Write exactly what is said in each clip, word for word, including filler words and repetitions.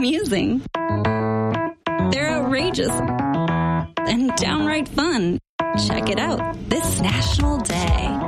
amusing. They're outrageous and downright fun. Check it out this National Day.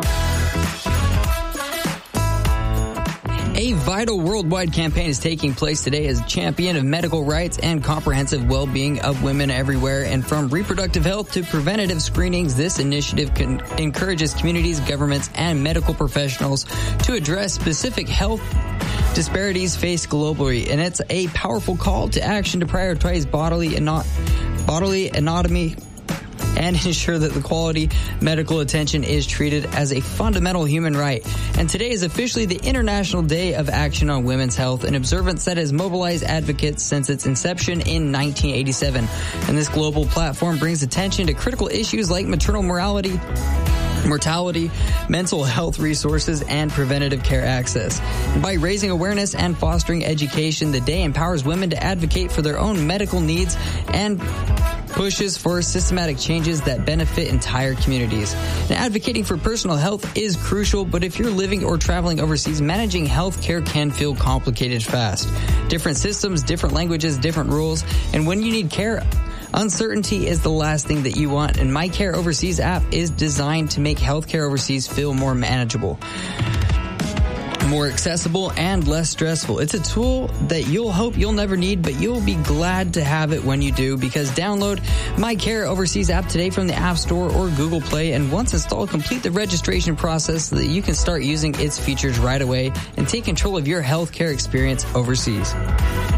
A vital worldwide campaign is taking place today as a champion of medical rights and comprehensive well-being of women everywhere. And from reproductive health to preventative screenings, this initiative can, encourages communities, governments, and medical professionals to address specific health disparities faced globally. And it's a powerful call to action to prioritize bodily and not bodily anatomy and ensure that the quality medical attention is treated as a fundamental human right. And today is officially the International Day of Action on Women's Health, an observance that has mobilized advocates since its inception in nineteen eighty-seven. And this global platform brings attention to critical issues like maternal morality, mortality, mental health resources, and preventative care access. By raising awareness and fostering education, the day empowers women to advocate for their own medical needs and pushes for systematic changes that benefit entire communities. And advocating for personal health is crucial, but if you're living or traveling overseas, managing health care can feel complicated fast. Different systems, different languages, different rules, and when you need care, uncertainty is the last thing that you want, and My Care Overseas app is designed to make healthcare overseas feel more manageable, more accessible, and less stressful. It's a tool that you'll hope you'll never need, but you'll be glad to have it when you do, because download My Care Overseas app today from the App Store or Google Play, and once installed, complete the registration process so that you can start using its features right away and take control of your healthcare experience overseas.